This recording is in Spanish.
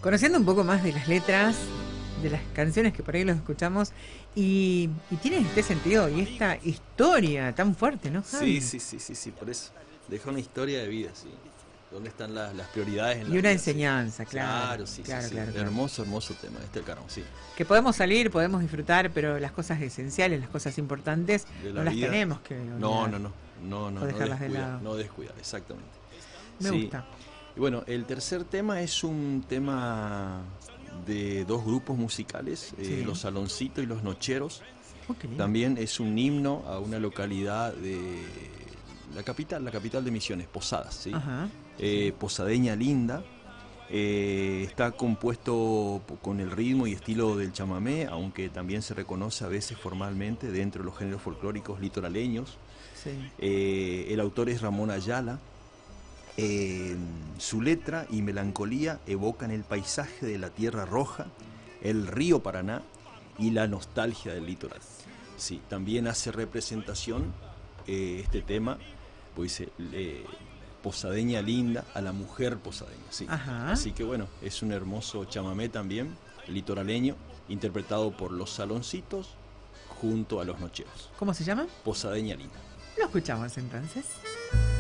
conociendo un poco más de las letras, de las canciones que por ahí los escuchamos, y tienen este sentido y esta historia tan fuerte, ¿no, Sí, Javi? sí, sí, sí, sí, por eso. Deja una historia de vida, sí. ¿Dónde están las prioridades en Y la una vida? Sí. enseñanza, claro, Claro, sí, sí, claro, sí. claro, claro. Hermoso, hermoso tema, este el Carón, sí. Que podemos salir, podemos disfrutar, pero las cosas esenciales, las cosas importantes, De no la las vida, tenemos que no, olvidar no, no, no, o no, no dejarlas de descuidar, lado. no descuidar, exactamente. Me Sí. gusta. Y bueno, el tercer tema es un tema de dos grupos musicales, Sí. Los Saloncitos y Los Nocheros. Oh, qué lindo. También es un himno a una localidad de la capital de Misiones, Posadas, ¿sí? Ajá. Sí. Posadeña linda. Está compuesto con el ritmo y estilo del chamamé, aunque también se reconoce a veces formalmente dentro de los géneros folclóricos litoraleños. Sí. El autor es Ramón Ayala. Su letra y melancolía evocan el paisaje de la Tierra Roja, el río Paraná y la nostalgia del litoral. Sí, también hace representación este tema, pues dice posadeña linda a la mujer posadeña, sí. Ajá. Así que bueno, es un hermoso chamamé también, litoraleño, interpretado por Los Saloncitos junto a Los Nocheros. ¿Cómo se llama? Posadeña linda. Lo escuchamos entonces.